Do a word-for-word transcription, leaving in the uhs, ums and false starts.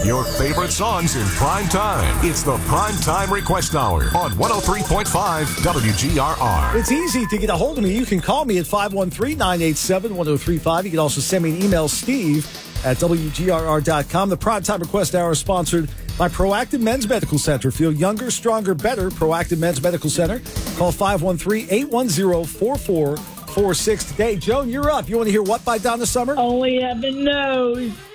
Your favorite songs in prime time. It's the Prime Time Request Hour on one oh three point five W G R R. It's easy to get a hold of me. You can call me at five one three, nine eight seven, one oh three five. You can also send me an email, Steve at W G R R dot com. The Prime Time Request Hour is sponsored by Proactive Men's Medical Center. Feel younger, stronger, better. Proactive Men's Medical Center. Call five one three, eight one zero, four four four six today. Joan, you're up. You want to hear What by Donna Summer? Only heaven knows.